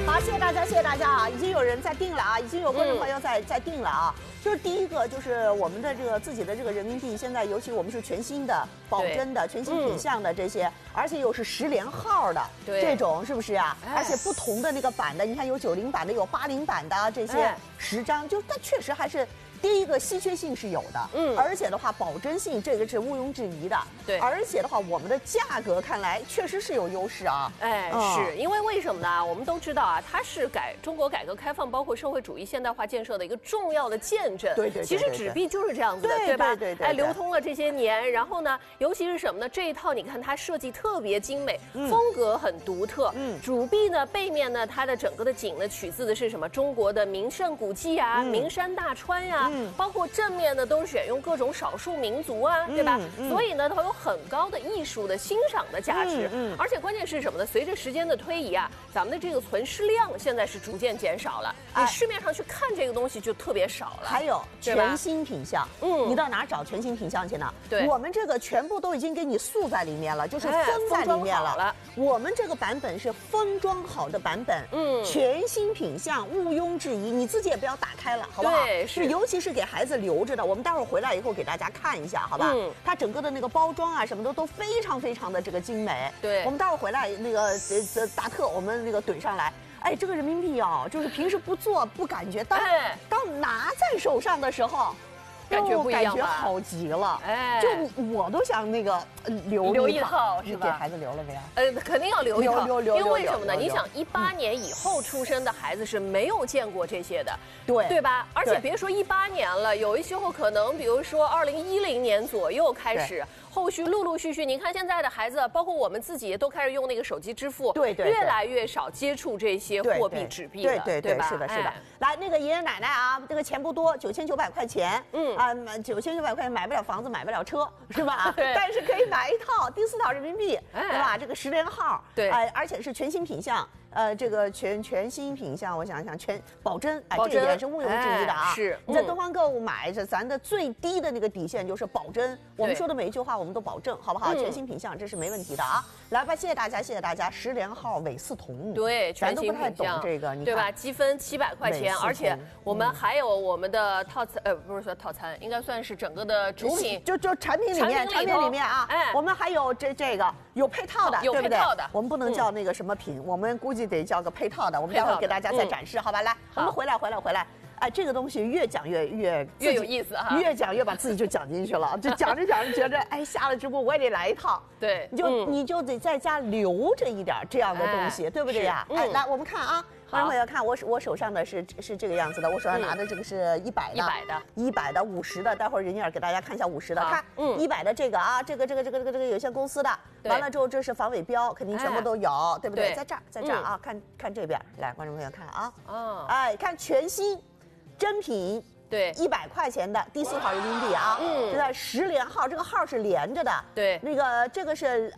好，谢谢大家，谢谢大家啊！已经有人在订了啊，已经有观众朋友在订了啊。就是第一个，就是我们的这个自己的这个人民币，现在尤其我们是全新的、保真的、全新品相的这些，而且又是10连号的这种，是不是啊？而且不同的那个版的，你看有90版的，有80版的这些10张，就它确实还是。第一个稀缺性是有的，而且的话保真性这个是毋庸置疑的， 对， 而且的话我们的价格看来确实是有优势啊， 是因为为什么呢？我们都知道啊，它是中国改革开放包括社会主义现代化建设的一个重要的见证， 对， 其实纸币就是这样子的，对吧？ 对， 流通了这些年，然后呢，尤其是什么呢？这一套你看它设计特别精美，风格很独特，主币呢背面呢它的整个的景呢取自的是什么？中国的名胜古迹啊，名山大川呀。包括正面呢都是选用各种少数民族啊，对吧？所以呢它有很高的艺术的欣赏的价值，而且关键是什么呢？随着时间的推移啊，咱们的这个存世量现在是逐渐减少了，你市面上去看这个东西就特别少了。 还有全新品相，你到哪找全新品相去呢？ 对， 我们这个全部都已经给你塑在里面了，就是封在里面了。我们这个版本是封装好的版本，全新品相，毋庸置疑，你自己也不要打开了，好不好？ 对，是， 尤其是给孩子留着的，我们待会儿回来以后给大家看一下，好吧？它整个的那个包装啊什么的都非常非常的这个精美。 对， 我们待会儿回来那个达特我们那个怼上来。哎，这个人民币啊，就是平时不做不感觉，当拿在手上的时候。 感觉不一样吧？ 感觉好极了，就我都想那个留一套，是吧？ 给孩子留了没有？ 肯定要留一套， 留， 因为为什么呢？你想，18年以后出生的孩子是没有见过这些的，对吧？而且别说18年了，有一些后可能，比如说2010年左右开始。后续陆陆续续，您看现在的孩子，包括我们自己，都开始用那个手机支付， 对， 越来越少接触这些货币纸币了， 对吧？是的。来，那个爷爷奶奶啊，这个钱不多，9900块钱，9900块钱买不了房子，买不了车，是吧？但是可以买一套第4套人民币，对吧？这个10连号， 对， 而且是全新品相。这个全新品相，我想想，全保真，这点是毋庸置疑的啊。 是， 你在东方购物买，咱的最低的那个底线就是保真。我们说的每一句话，我们都保证，好不好？全新品相，这是没问题的啊。来吧，谢谢大家，谢谢大家。10连号韦四铜， 对， 咱都不太懂这个， 对吧？积分700块钱，而且我们还有我们的套餐，不是说套餐，应该算是整个的主品， 就产品里面啊，我们还有这个有配套的， 有配套的， 我们不能叫那个什么品，我们估计得叫个配套的，我们待会儿给大家再展示，好吧？来，我们回来。哎，这个东西越讲越有意思哈， 越讲越把自己就讲进去了，就讲着觉着，哎，下了直播我也得来一套， 对， 你就得在家留着一点这样的东西，对不对呀？哎，来我们看啊，观众朋友看我手上的是这个样子的，我手上拿的这个是100的、50的，待会儿人家给大家看一下50的，看100的这个啊，这个有限公司的，完了之后这是防伪标，肯定全部都有，对不对？在这儿啊，看这边，来，观众朋友看啊，哎，看全新。真品对 100块钱的第4套人民币啊，这个10连号，这个号是连着的， 对， 那个这个是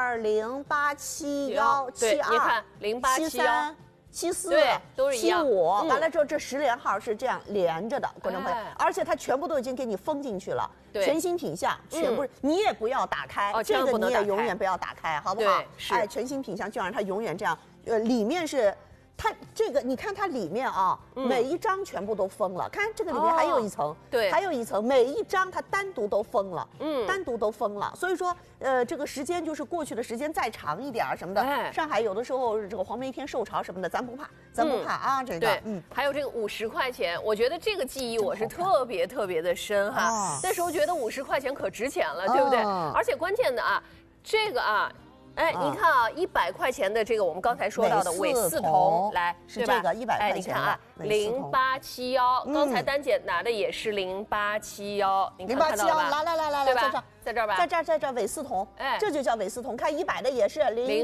2087172， 你看0871。 74 都是一样 75，完了之后这10连号是这样连着的，观众朋友，而且它全部都已经给你封进去了，全新品相，全部你也不要打开，这个你也永远不要打开，好不好？哎，全新品相就让它永远这样，里面是。它这个，你看它里面啊，每一张全部都封了。看这个里面还有一层， 对， 还有一层，每一张它单独都封了，单独都封了。所以说，这个时间就是过去的时间再长一点什么的。上海有的时候这个黄梅天受潮什么的，咱不怕啊。这个， 还有这个50块钱，我觉得这个记忆我是特别的深哈。那时候觉得50块钱可值钱了，对不对？而且关键的啊，这个啊。哎，你看啊，100块钱的这个我们刚才说到的韦四铜，来， 是这个100块钱的。 哎，你看啊，0871，刚才丹姐拿的也是0871，你看到了吧？ 来， 对吧？在这儿吧， 在这韦四铜，哎，这就叫韦四铜。看100的也是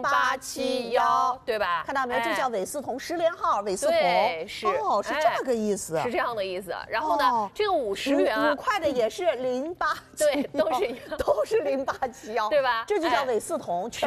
0871， 对吧？ 看到没有？这叫韦四铜10连号韦四铜， 是是这个意思， 是这样的意思。然后呢，这个50元啊 ，5块的也是0871， 对，都是 0871， 对吧？ 这就叫韦四铜，全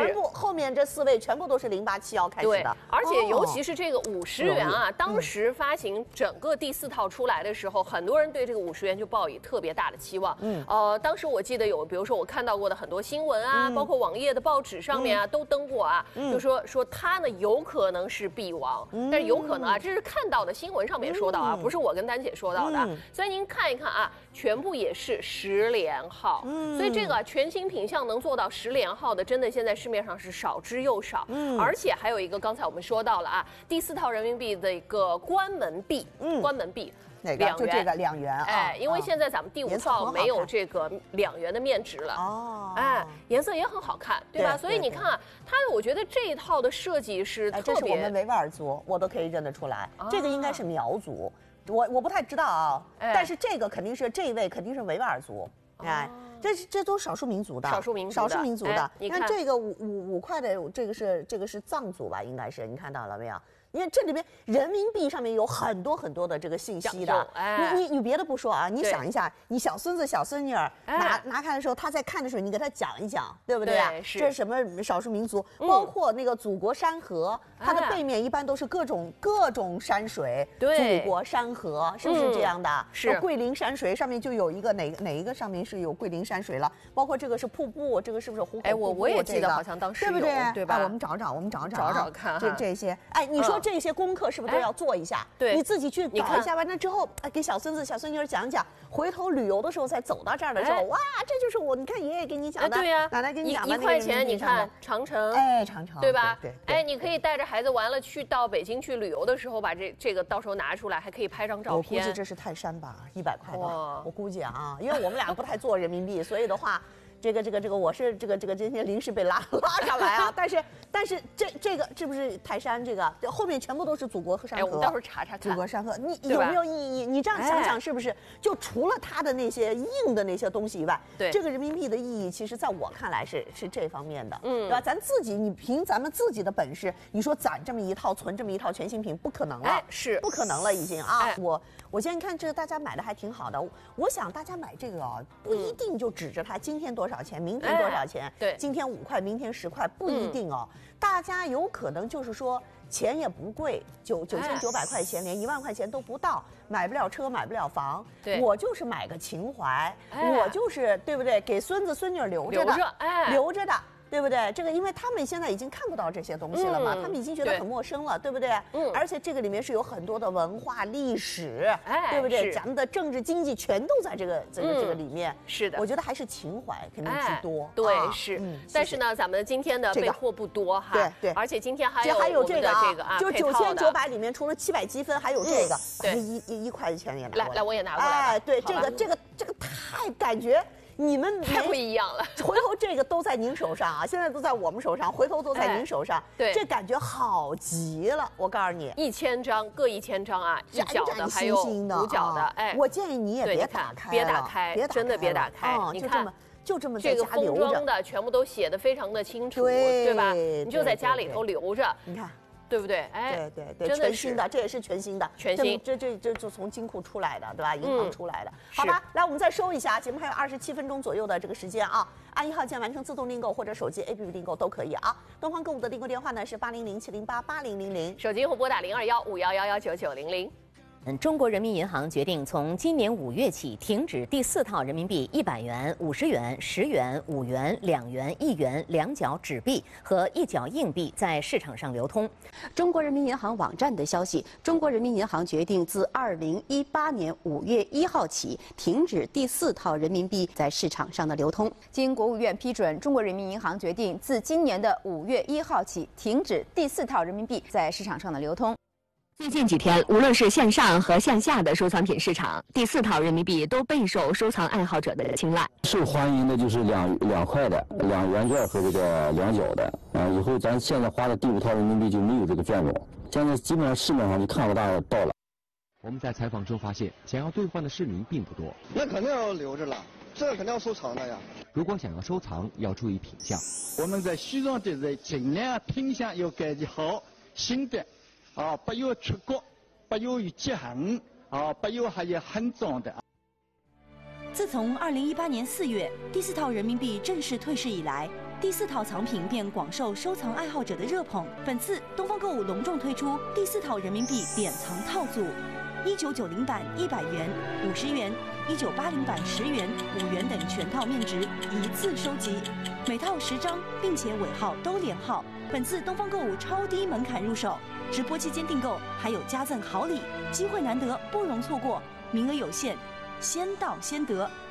全部后面这4位全部都是087开始的。 对，而且尤其是这个50元啊，当时发行整个第4套出来的时候，很多人对这个50元就抱以特别大的期望。当时我记得有，比如说我看到过的很多新闻啊，包括网页的报纸上面啊都登过啊，就说它呢有可能是必亡，但是有可能啊，这是看到的新闻上面说到啊，不是我跟丹姐说到的。所以您看一看啊，全部也是10连号，所以这个全新品项能做到10连号的，真的现在市面上是少之又少。而且还有一个，刚才我们说到了啊，第4套人民币的一个关门币，关门币。 哪个？就这个2元啊！ 哎，因为现在咱们第5套没有这个2元的面值了哦，哎，颜色也很好看，对吧？所以你看啊，它我觉得这一套的设计是特别， 这是我们维吾尔族，我都可以认得出来，这个应该是苗族，我不太知道啊，但是这个肯定是这一位肯定是维吾尔族，哎。这都是少数民族的，少数民族的。你看这个5块的，这个是藏族吧？应该是，你看到了没有？你看这里边人民币上面有很多很多的这个信息的。你别的不说啊，你想一下，你小孙子小孙女拿看的时候，他在看的时候，你给他讲一讲，对不对啊？这是什么少数民族？包括那个祖国山河，它的背面一般都是各种山水。对，祖国山河是不是这样的？是。桂林山水上面就有一个哪一个上面是有桂林山水了？包括这个是瀑布，这个是不是壶口瀑布？ 哎，我也记得好像当时有， 对不对？ 对吧？ 我们找看这些。哎，你说这些功课是不是都要做一下？对，你自己去搞一下，完了之后，给小孙子小孙女讲讲，回头旅游的时候再走到这儿的时候，哇，这就是我，你看爷爷给你讲的， 对呀， 奶奶给你讲的 1块钱，你看长城， 哎，长城， 对吧？对，哎，你可以带着孩子完了去到北京去旅游的时候，把这个到时候拿出来，还可以拍张照片。 我估计这是泰山吧，100块吧，我估计啊，因为我们俩不太做人民币，所以的话。这个，我是这个今天临时被拉上来啊，但是这不是泰山这个后面全部都是祖国和山河。 我们到时候查看祖国山河，你有没有意义？你这样想想是不是？就除了它的那些硬的那些东西以外，对这个人民币的意义，其实在我看来是这方面的，对吧？咱自己你凭咱们自己的本事，你说攒这么一套，存这么一套全新品，不可能了， 是不可能了已经啊！我现在看这个大家买的还挺好的，我想大家买这个啊，不一定就指着它今天多少钱，明天多少钱， 对， 今天5块，明天10块，不一定哦。大家有可能就是说钱也不贵，9900块钱，连1万块钱都不到，买不了车，买不了房，我就是买个情怀，我就是对不对？给孙子孙女留着的，留着的。对不对？这个因为他们现在已经看不到这些东西了嘛，他们已经觉得很陌生了，对不对？而且这个里面是有很多的文化历史，对不对？咱们的政治经济全都在这个里面。 是的， 我觉得还是情怀肯定是多。 对，是。但是呢，咱们今天的备货不多哈。 对。 而且今天还有这个啊，就9900里面除了700积分，还有这个，对，1块钱也拿过来。 来，我也拿过来。 哎，对，这个太感觉。你们太不一样了， 回头这个都在您手上啊，现在都在我们手上，回头都在您手上， 对， 这感觉好极了。我告诉你 ，1000张各1000张啊，一角的还有5角的，哎， 我建议你也别打开， 别打开，真的别打开，你看。 就这么这个封装的全部都写得非常的清楚，对吧？你就在家里头留着， 你看。 对不对？ 哎，对，全新的，这也是全新的， 全新， 这就从金库出来的，对吧？银行出来的，好吧？来，我们再收一下，节目还有27分钟左右的这个时间啊，按1号键完成自动订购或者手机 APP 订购都可以啊。东方购物的订购电话呢是800-708-8000， 手机用户拨打0215119900。 中国人民银行决定从今年5月起停止第4套人民币100元、50元、10元、5元、2元、1元2角纸币和1角硬币在市场上流通。 中国人民银行网站的消息，中国人民银行决定自2018年5月1号起停止第4套人民币在市场上的流通。 经国务院批准，中国人民银行决定自今年的5月1号起停止第4套人民币在市场上的流通。 最近几天，无论是线上和线下的收藏品市场，第4套人民币都备受收藏爱好者的青睐。 受欢迎的就是2块的、2元券和这个2角的。以后咱现在花的第5套人民币就没有这个券种，现在基本上市面上就看不到了。 我们在采访中发现，想要兑换的市民并不多。 那肯定要留着了，这肯定要收藏的呀。 如果想要收藏，要注意品相。 我们在西装的人尽量品相要改的好，新的。不要出国，不要有结痕，不要还有很脏的。 自从2018年4月第4套人民币正式退市以来， 第4套藏品便广受收藏爱好者的热捧。本次东方购物隆重推出第4套人民币典藏套组，1990版100元、50元，1980版10元、5元等全套面值一次收集，每套10张，并且尾号都连号。本次东方购物超低门槛入手，直播期间订购还有加赠好礼，机会难得，不容错过，名额有限，先到先得。